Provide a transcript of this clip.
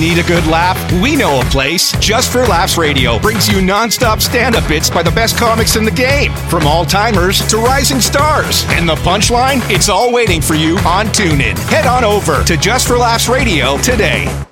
Need a good laugh? We know a place. Just for Laughs Radio brings you non-stop stand-up bits by the best comics in the game, from all-timers to rising stars. And the punchline? It's all waiting for you on TuneIn. Head on over to Just for Laughs Radio today.